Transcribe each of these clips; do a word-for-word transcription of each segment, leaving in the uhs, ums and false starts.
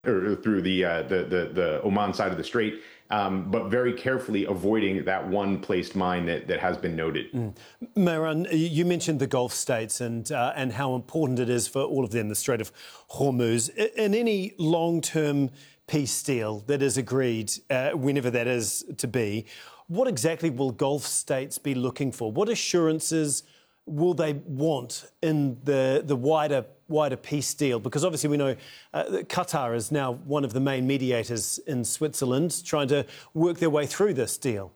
or through the, uh, the, the, the Oman side of the strait, um, but very carefully avoiding that one placed mine that, that has been noted. Mm. Mehran, you mentioned the Gulf states and, uh, and how important it is for all of them, the Strait of Hormuz. In any long-term peace deal that is agreed, uh, whenever that is to be, what exactly will Gulf states be looking for? What assurances will they want in the, the wider wider peace deal? Because obviously we know uh, that Qatar is now one of the main mediators in Switzerland, trying to work their way through this deal.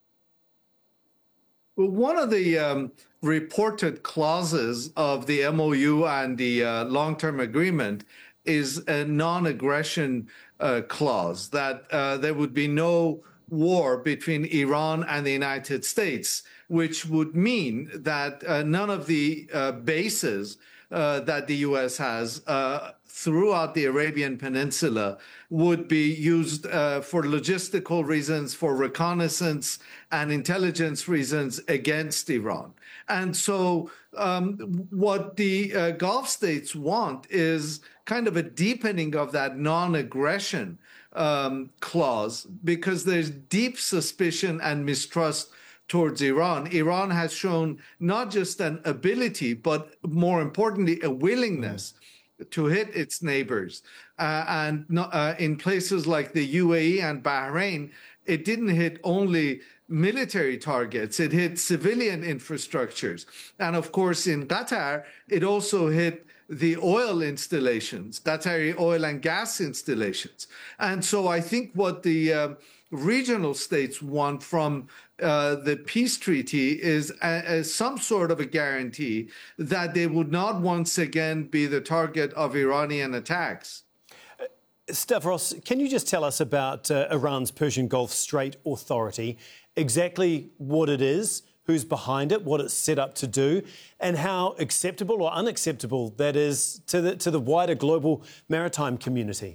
Well, one of the um, reported clauses of the M O U and the uh, long-term agreement is a non-aggression uh, clause, that uh, there would be no war between Iran and the United States, which would mean that uh, none of the uh, bases uh, that the U S has uh, throughout the Arabian Peninsula would be used uh, for logistical reasons, for reconnaissance and intelligence reasons against Iran. And so um, what the uh, Gulf states want is kind of a deepening of that non-aggression um, clause, because there's deep suspicion and mistrust towards Iran. Iran has shown not just an ability, but more importantly, a willingness mm. to hit its neighbors. Uh, and not, uh, in places like the U A E and Bahrain, it didn't hit only military targets, it hit civilian infrastructures. And of course, in Qatar, it also hit the oil installations, Qatari oil and gas installations. And so I think what the uh, regional states want from uh, the peace treaty is a, a, some sort of a guarantee that they would not once again be the target of Iranian attacks. Uh, Stavros, can you just tell us about uh, Iran's Persian Gulf Strait Authority, exactly what it is, who's behind it, what it's set up to do, and how acceptable or unacceptable that is to the, to the wider global maritime community?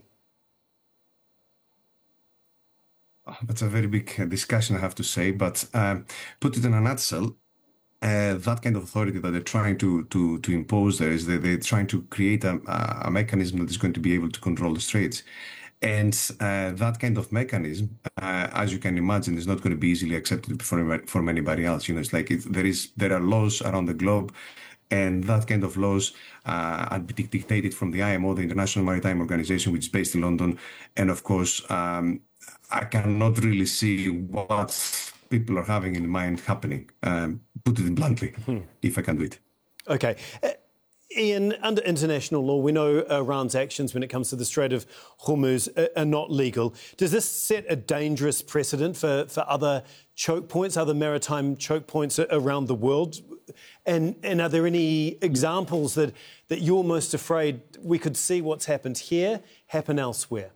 That's a very big discussion, I have to say, but um, put it in a nutshell, uh, that kind of authority that they're trying to to, to impose there is that they're trying to create a, a mechanism that is going to be able to control the straits. And uh, that kind of mechanism, uh, as you can imagine, is not going to be easily accepted for, from anybody else. You know, it's like it, there is there are laws around the globe, and that kind of laws uh, are dictated from the I M O, the International Maritime Organization, which is based in London. And of course, um, I cannot really see what people are having in mind happening. Um, put it bluntly, hmm. if I can do it. Okay. Uh Ian, under international law, we know Iran's actions when it comes to the Strait of Hormuz are not legal. Does this set a dangerous precedent for, for other choke points, other maritime choke points around the world? And, and are there any examples that, that you're most afraid we could see what's happened here happen elsewhere?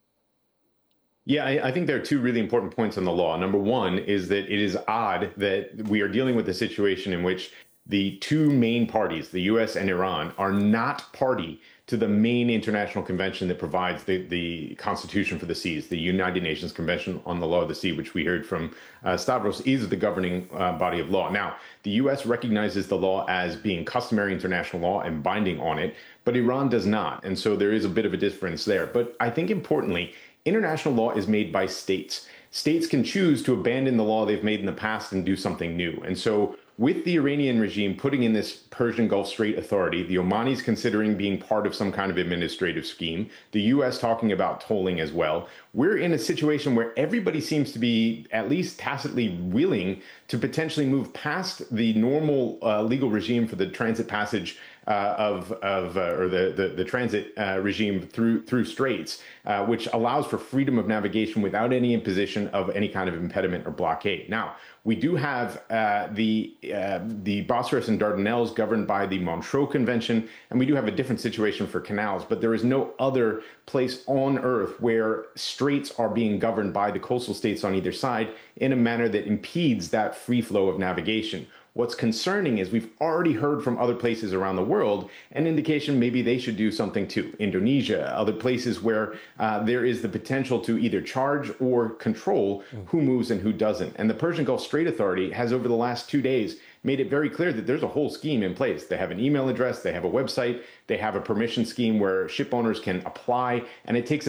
Yeah, I, I think there are two really important points on the law. Number one is that it is odd that we are dealing with a situation in which the two main parties, the U S and Iran, are not party to the main international convention that provides the, the Constitution for the Seas, the United Nations Convention on the Law of the Sea, which we heard from uh, Stavros is the governing uh, body of law. Now, the U S recognizes the law as being customary international law and binding on it, but Iran does not. And so there is a bit of a difference there. But I think importantly, international law is made by states. States can choose to abandon the law they've made in the past and do something new. And so with the Iranian regime putting in this Persian Gulf Strait Authority, the Omanis considering being part of some kind of administrative scheme, the U S talking about tolling as well, we're in a situation where everybody seems to be at least tacitly willing to potentially move past the normal uh, legal regime for the transit passage uh, of, of uh, or the, the, the transit uh, regime through through straits, uh, which allows for freedom of navigation without any imposition of any kind of impediment or blockade. Now, we do have uh, the uh, the Bosphorus and Dardanelles governed by the Montreux Convention, and we do have a different situation for canals, but there is no other place on Earth where straits are being governed by the coastal states on either side in a manner that impedes that free flow of navigation. What's concerning is we've already heard from other places around the world an indication maybe they should do something too. Indonesia, other places where uh, there is the potential to either charge or control who moves and who doesn't. And the Persian Gulf Strait Authority has over the last two days made it very clear that there's a whole scheme in place. They have an email address, they have a website, they have a permission scheme where ship owners can apply, and it takes